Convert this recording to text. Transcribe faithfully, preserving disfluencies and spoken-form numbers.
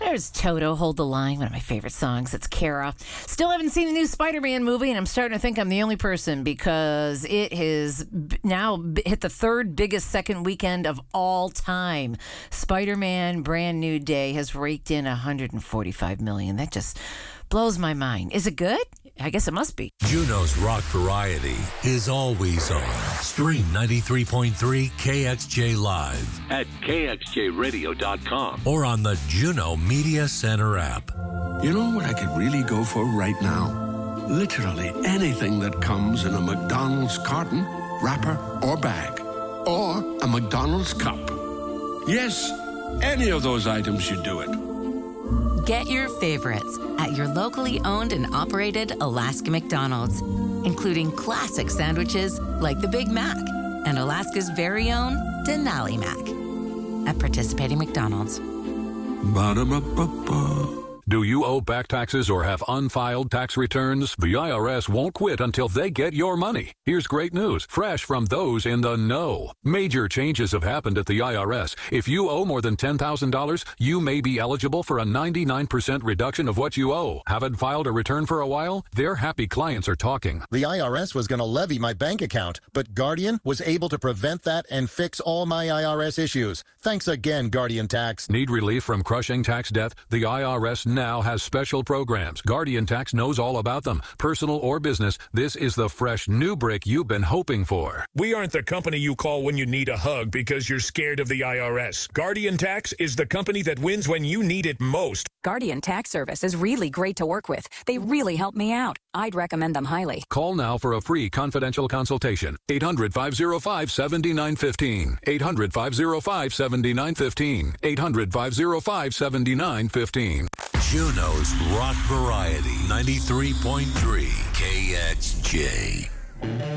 There's Toto, Hold the Line, one of my favorite songs. It's Kara. Still haven't seen the new Spider-Man movie, and I'm starting to think I'm the only person because it has now hit the third biggest second weekend of all time. Spider-Man Brand New Day has raked in one hundred forty-five million dollars. That just blows my mind. Is it good? I guess it must be. Juno's Rock Variety is always on. Stream ninety-three point three K X J Live at K X J radio dot com or on the Juno Media Center app. You know what I could really go for right now? Literally anything that comes in a McDonald's carton, wrapper, or bag. Or a McDonald's cup. Yes, any of those items should do it. Get your favorites at your locally owned and operated Alaska McDonald's, including classic sandwiches like the Big Mac and Alaska's very own Denali Mac at participating McDonald's. Ba-da-ba-ba-ba. Do you owe back taxes or have unfiled tax returns? The I R S won't quit until they get your money. Here's great news, fresh from those in the know. Major changes have happened at the I R S. If you owe more than ten thousand dollars, you may be eligible for a ninety-nine percent reduction of what you owe. Haven't filed a return for a while? Their happy clients are talking. The I R S was going to levy my bank account, but Guardian was able to prevent that and fix all my I R S issues. Thanks again, Guardian Tax. Need relief from crushing tax debt? The I R S now has special programs. Guardian Tax knows all about them. Personal or business, this is the fresh new brick you've been hoping for. We aren't the company you call when you need a hug because you're scared of the I R S. Guardian Tax is the company that wins when you need it most. Guardian Tax Service is really great to work with. They really help me out. I'd recommend them highly. Call now for a free confidential consultation. eight hundred, five oh five, seven nine one five. eight hundred, five oh five, seven nine one five. eight hundred, five oh five, seven nine one five. Juno's Rock Variety, ninety-three point three K X J.